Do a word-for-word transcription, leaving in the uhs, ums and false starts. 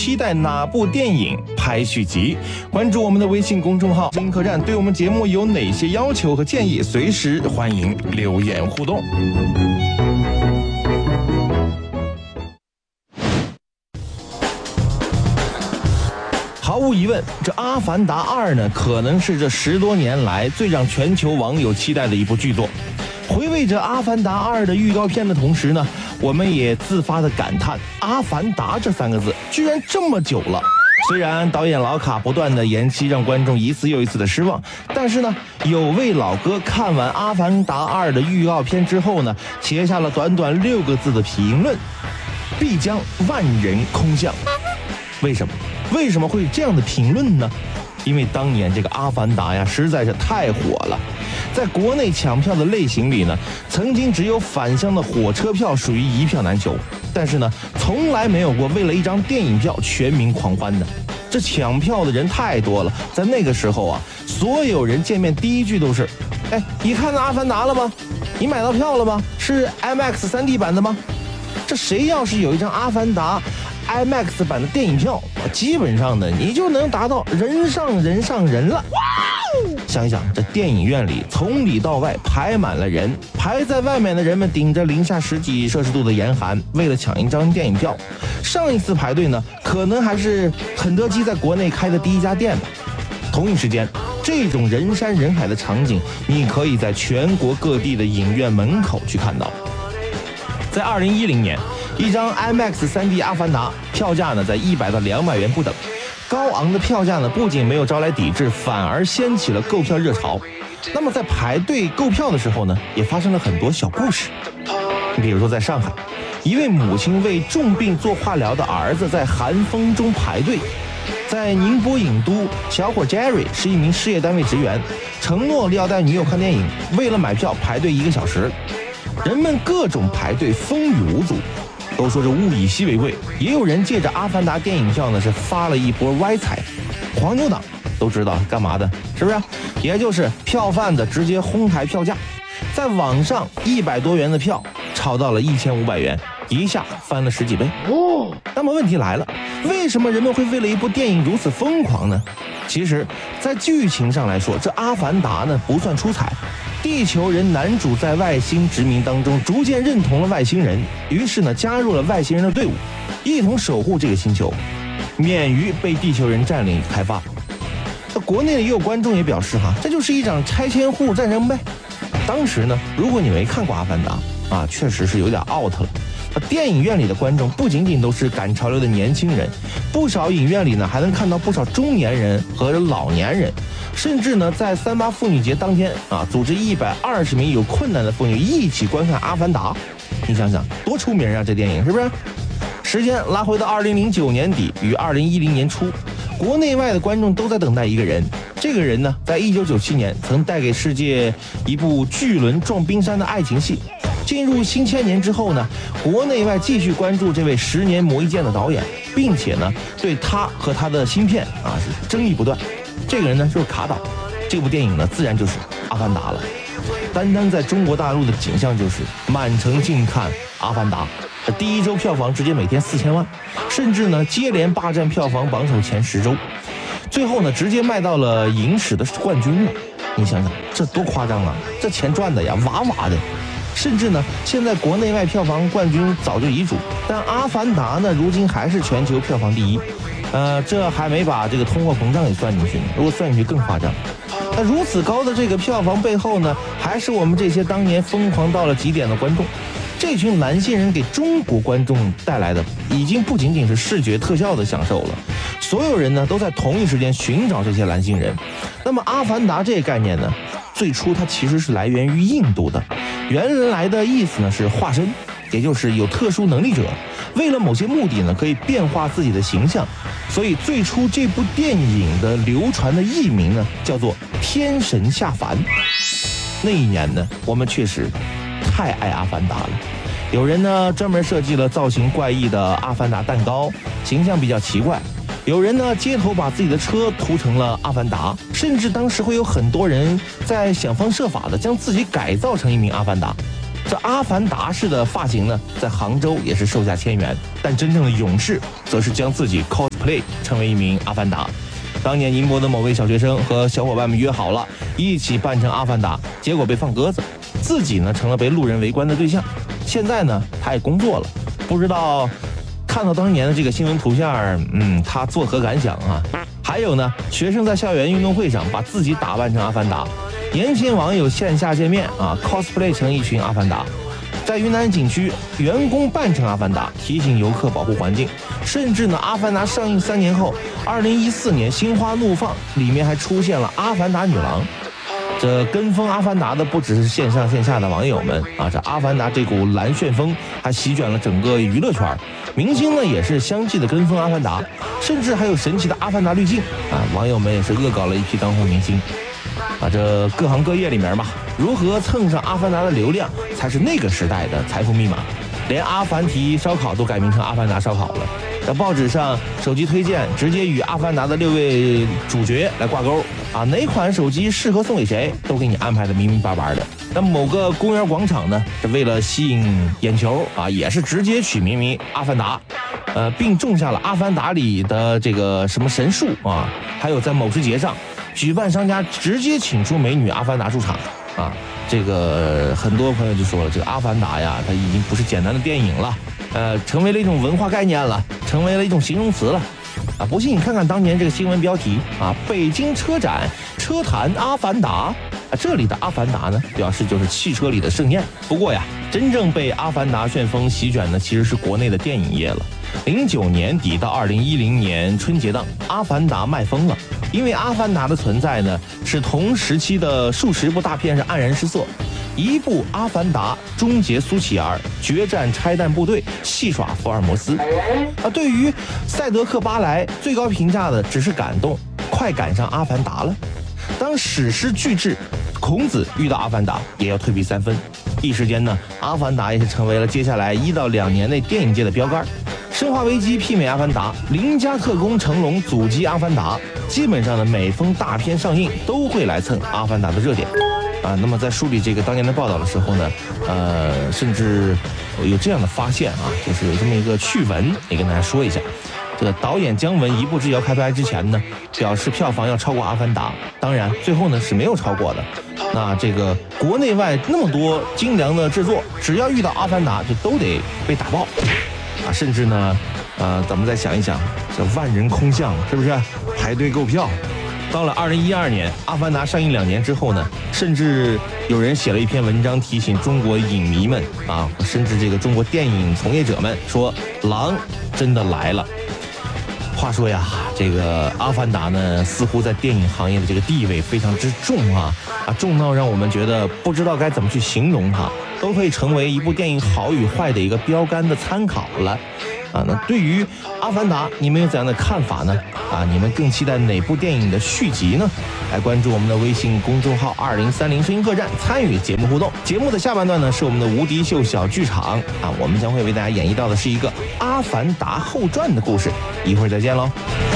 期待哪部电影拍续集？关注我们的微信公众号声音客栈，对我们节目有哪些要求和建议，随时欢迎留言互动。毫无疑问，这《阿凡达二》呢，可能是这十多年来最让全球网友期待的一部巨作。回味着《阿凡达二》的预告片的同时呢，我们也自发的感叹“阿凡达”这三个字居然这么久了。虽然导演老卡不断的延期，让观众一次又一次的失望，但是呢，有位老哥看完《阿凡达二》的预告片之后呢，写下了短短六个字的评论：必将万人空巷。为什么？为什么会有这样的评论呢？因为当年这个《阿凡达》呀，实在是太火了。在国内抢票的类型里呢，曾经只有返乡的火车票属于一票难求，但是呢，从来没有过为了一张电影票全民狂欢的。这抢票的人太多了，在那个时候啊，所有人见面第一句都是：哎，你看到《阿凡达》了吗？你买到票了吗？是 I M A X 三 D 版的吗？这谁要是有一张《阿凡达》I M A X 版的电影票，基本上呢，你就能达到人上人上人了。想一想，这电影院里从里到外排满了人，排在外面的人们顶着零下十几摄氏度的严寒，为了抢一张电影票。上一次排队呢，可能还是肯德基在国内开的第一家店吧。同一时间，这种人山人海的场景，你可以在全国各地的影院门口去看到。在二零一零年，一张 I M A X 三 D 阿凡达票价呢在一百到两百元不等。高昂的票价呢，不仅没有招来抵制，反而掀起了购票热潮。那么在排队购票的时候呢，也发生了很多小故事。比如说在上海，一位母亲为重病做化疗的儿子在寒风中排队。在宁波影都，小伙 Jerry 是一名事业单位职员，承诺要带女友看电影，为了买票排队一个小时。人们各种排队，风雨无阻。都说这物以稀为贵，也有人借着《阿凡达》电影票呢是发了一波歪财。黄牛党都知道干嘛的，是不是？也就是票贩子直接哄抬票价，在网上一百多元的票炒到了一千五百元，一下翻了十几倍。哦，那么问题来了，为什么人们会为了一部电影如此疯狂呢？其实，在剧情上来说，这《阿凡达》呢不算出彩。地球人男主在外星殖民当中逐渐认同了外星人，于是呢加入了外星人的队伍，一同守护这个星球，免于被地球人占领开发。那国内的也有观众也表示哈，这就是一场拆迁户战争呗。当时呢，如果你没看过《阿凡达》啊，确实是有点 out 了。电影院里的观众不仅仅都是赶潮流的年轻人，不少影院里呢还能看到不少中年人和老年人，甚至呢在三八妇女节当天啊，组织一百二十名有困难的妇女一起观看《阿凡达》。你想想多出名啊，这电影是不是？时间拉回到二零零九年底与二零一零年初，国内外的观众都在等待一个人。这个人呢，在一九九七年曾带给世界一部巨轮撞冰山的爱情戏。进入新千年之后呢，国内外继续关注这位十年磨一剑的导演，并且呢，对他和他的新片啊是争议不断。这个人呢就是卡导，这部电影呢自然就是《阿凡达》了。单单在中国大陆的景象就是满城尽看《阿凡达》，第一周票房直接每天四千万，甚至呢接连霸占票房榜首前十周，最后呢直接卖到了影史的冠军了。你想想，这多夸张啊！这钱赚的呀，哇哇的。甚至呢，现在国内外票房冠军早就易主，但《阿凡达》呢，如今还是全球票房第一。呃，这还没把这个通货膨胀给算进去呢，如果算进去更夸张。那如此高的这个票房背后呢，还是我们这些当年疯狂到了极点的观众。这群蓝星人给中国观众带来的，已经不仅仅是视觉特效的享受了。所有人呢，都在同一时间寻找这些蓝星人。那么，《阿凡达》这个概念呢，最初它其实是来源于印度的。原来的意思呢是化身，也就是有特殊能力者，为了某些目的呢可以变化自己的形象，所以最初这部电影的流传的译名呢叫做天神下凡。那一年呢，我们确实太爱阿凡达了，有人呢专门设计了造型怪异的阿凡达蛋糕，形象比较奇怪，有人呢街头把自己的车涂成了阿凡达，甚至当时会有很多人在想方设法的将自己改造成一名阿凡达。这阿凡达式的发型呢，在杭州也是售价千元，但真正的勇士则是将自己 cos cosplay 成为一名阿凡达。当年宁波的某位小学生和小伙伴们约好了一起扮成阿凡达，结果被放鸽子，自己呢成了被路人围观的对象。现在呢他也工作了，不知道看到当年的这个新闻图像，嗯，他作何感想啊？还有呢，学生在校园运动会上把自己打扮成阿凡达，年轻网友线下见面啊 ，cosplay 成一群阿凡达。在云南景区，员工扮成阿凡达，提醒游客保护环境。甚至呢，阿凡达上映三年后，二零一四年《心花怒放》里面还出现了阿凡达女郎。这跟风阿凡达的不只是线上线下的网友们啊，这阿凡达这股蓝旋风还席卷了整个娱乐圈，明星呢也是相继的跟风阿凡达，甚至还有神奇的阿凡达滤镜啊，网友们也是恶搞了一批当红明星。啊，这各行各业里面嘛，如何蹭上阿凡达的流量，才是那个时代的财富密码。连阿凡提烧烤都改名成阿凡达烧烤了。在报纸上，手机推荐直接与阿凡达的六位主角来挂钩啊，哪款手机适合送给谁，都给你安排的明明白白的。那某个公园广场呢，是为了吸引眼球啊，也是直接取名为阿凡达，呃，并种下了阿凡达里的这个什么神树啊，还有在某时节上。举办商家直接请出美女阿凡达出场啊，这个很多朋友就说了，这个阿凡达呀，它已经不是简单的电影了，呃，成为了一种文化概念了，成为了一种形容词了，啊，不信你看看当年这个新闻标题啊，北京车展车坛阿凡达啊，这里的阿凡达呢，表示就是汽车里的盛宴。不过呀，真正被阿凡达旋风席卷的其实是国内的电影业了。零九年底到二零一零年春节档，阿凡达卖疯了。因为阿凡达的存在呢，使同时期的数十部大片是黯然失色。一部《阿凡达》终结苏乞儿，决战拆弹部队，戏耍福尔摩斯。啊，对于赛德克巴莱最高评价的只是感动，快赶上阿凡达了。当史诗巨制孔子遇到阿凡达，也要退避三分。一时间呢，阿凡达也是成为了接下来一到两年内电影界的标杆。生化危机媲美阿凡达，邻家特工成龙阻击阿凡达，基本上呢每逢大片上映都会来蹭阿凡达的热点啊。那么在梳理这个当年的报道的时候呢，呃，甚至有这样的发现啊，就是有这么一个趣闻，也跟大家说一下。这个导演姜文一步之遥开拍之前呢，表示票房要超过阿凡达，当然最后呢是没有超过的。那这个国内外那么多精良的制作，只要遇到阿凡达就都得被打爆。啊，甚至呢，呃，咱们再想一想，这万人空巷是不是排队购票？到了二零一二年，《阿凡达》上映两年之后呢，甚至有人写了一篇文章提醒中国影迷们啊，甚至这个中国电影从业者们说，狼真的来了。话说呀，这个《阿凡达》呢，似乎在电影行业的这个地位非常之重啊，啊，重到让我们觉得不知道该怎么去形容它。都可以成为一部电影好与坏的一个标杆的参考了，啊，那对于《阿凡达》，你们有怎样的看法呢？啊，你们更期待哪部电影的续集呢？来关注我们的微信公众号二零三零声音客栈，参与节目互动。节目的下半段呢，是我们的无敌秀小剧场啊，我们将会为大家演绎到的是一个《阿凡达后传》的故事，一会儿再见喽。